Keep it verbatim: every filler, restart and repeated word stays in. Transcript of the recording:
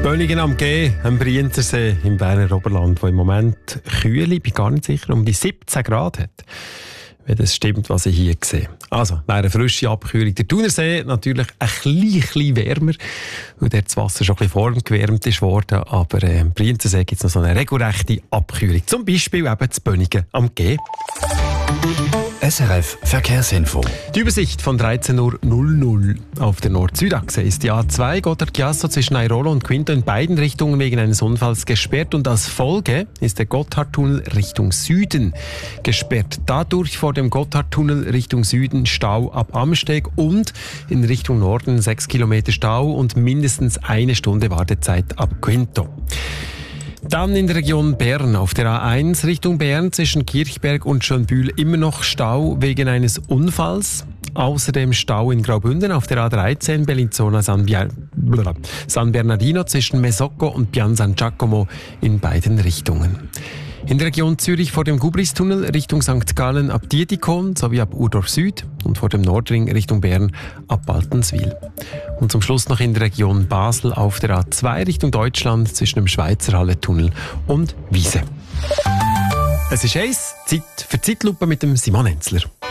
Bönigen am G, am Brienzersee im Berner Oberland, wo im Moment Kühle, ich bin gar nicht sicher, um die siebzehn Grad hat. Wenn das stimmt, was ich hier sehe. Also, wäre eine frische Abkühlung. Der Thunersee natürlich ein bisschen wärmer, weil dort das Wasser schon ein bisschen vorgewärmt ist worden. Aber äh, im Brienzersee gibt es noch so eine regelrechte Abkühlung. Zum Beispiel eben zu Bönigen am G. S R F Verkehrsinfo. Die Übersicht von dreizehn Uhr auf der Nord-Süd-Achse ist die A zwei Gotthard-Chiasso zwischen Airolo und Quinto in beiden Richtungen wegen eines Unfalls gesperrt und als Folge ist der Gotthardtunnel Richtung Süden gesperrt. Dadurch vor dem Gotthardtunnel Richtung Süden Stau ab Amsteg und in Richtung Norden sechs Kilometer Stau und mindestens eine Stunde Wartezeit ab Quinto. Dann in der Region Bern auf der A eins Richtung Bern zwischen Kirchberg und Schönbühl immer noch Stau wegen eines Unfalls. Außerdem Stau in Graubünden auf der A dreizehn Bellinzona San, Bia- San Bernardino zwischen Mesocco und Pian San Giacomo in beiden Richtungen. In der Region Zürich vor dem Gubristunnel Richtung Sankt Gallen ab Dietikon sowie ab Urdorf Süd und vor dem Nordring Richtung Bern ab Baltenswil. Und zum Schluss noch in der Region Basel auf der A zwei Richtung Deutschland zwischen dem Schweizer Halletunnel und Wiese. Es ist eins, Zeit für Zeitlupe mit dem Simon Enzler.